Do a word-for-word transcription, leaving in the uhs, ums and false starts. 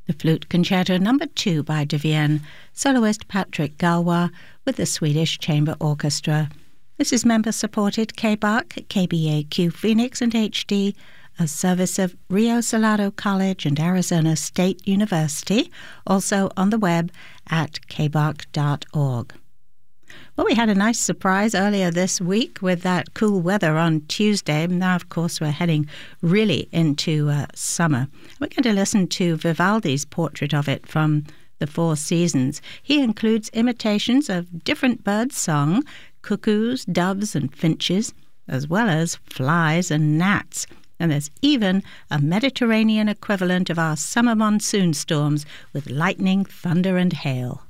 The Flute Concerto Number two by de Vienne, soloist Patrick Galois with the Swedish Chamber Orchestra. This is member-supported K B A C, K B A Q Phoenix and H D, a service of Rio Salado College and Arizona State University, also on the web at k b a c dot org. Well, we had a nice surprise earlier this week with that cool weather on Tuesday. Now, of course, we're heading really into uh, summer. We're going to listen to Vivaldi's portrait of it from The Four Seasons. He includes imitations of different birds' song, cuckoos, doves and finches, as well as flies and gnats. And there's even a Mediterranean equivalent of our summer monsoon storms with lightning, thunder and hail.